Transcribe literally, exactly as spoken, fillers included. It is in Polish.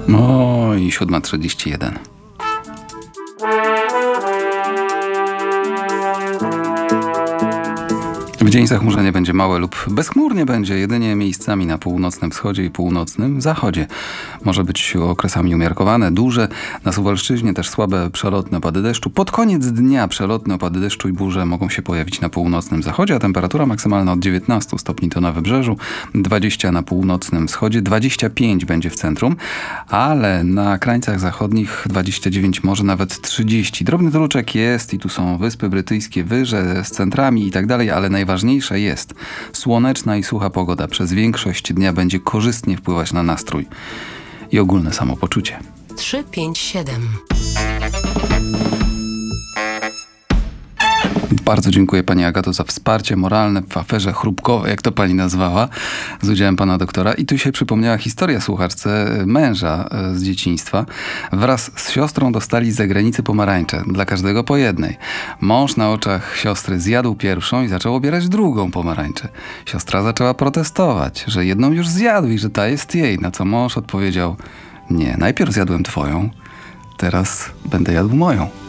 No i siódma trzydzieści jeden. W dzień zachmurzenie będzie małe lub bezchmurnie będzie, jedynie miejscami na północnym wschodzie i północnym zachodzie. Może być okresami umiarkowane, duże. Na Suwalszczyźnie też słabe przelotne opady deszczu. Pod koniec dnia przelotne opady deszczu i burze mogą się pojawić na północnym zachodzie, a temperatura maksymalna od dziewiętnastu stopni to na wybrzeżu, dwadzieścia na północnym wschodzie, dwadzieścia pięć będzie w centrum, ale na krańcach zachodnich dwadzieścia dziewięć, może nawet trzydzieści. Drobny druczek jest i tu są Wyspy Brytyjskie, wyże z centrami i tak dalej, ale najważniejsze Najważniejsze jest słoneczna i sucha pogoda. Przez większość dnia będzie korzystnie wpływać na nastrój i ogólne samopoczucie. trzy pięć siedem. Bardzo dziękuję pani Agato za wsparcie moralne w aferze chrupkowej, jak to pani nazwała, z udziałem pana doktora. I tu się przypomniała historia słuchaczce męża z dzieciństwa. Wraz z siostrą dostali z zagranicy pomarańcze, dla każdego po jednej. Mąż na oczach siostry zjadł pierwszą i zaczął obierać drugą pomarańczę. Siostra zaczęła protestować, że jedną już zjadł i że ta jest jej, na co mąż odpowiedział: nie, najpierw zjadłem twoją, teraz będę jadł moją.